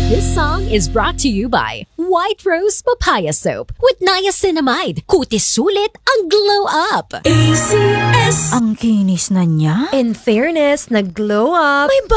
This song is brought to you by White Rose Papaya Soap with niacinamide. Kutis sulit ang glow up. ACS. Ang kinis na niya. In fairness, nag-glow up. May